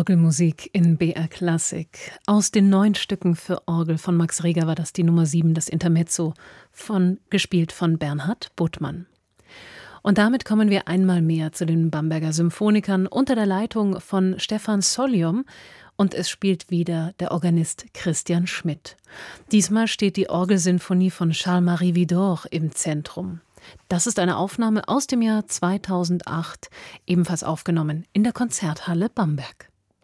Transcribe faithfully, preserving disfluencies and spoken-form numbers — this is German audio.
Orgelmusik in B R Klassik. Aus den neun Stücken für Orgel von Max Reger war das die Nummer sieben, das Intermezzo, von, gespielt von Bernhard Buttmann. Und damit kommen wir einmal mehr zu den Bamberger Symphonikern unter der Leitung von Stefan Solyom, und es spielt wieder der Organist Christian Schmidt. Diesmal steht die Orgelsinfonie von Charles-Marie Widor im Zentrum. Das ist eine Aufnahme aus dem Jahr zweitausendacht, ebenfalls aufgenommen in der Konzerthalle Bamberg.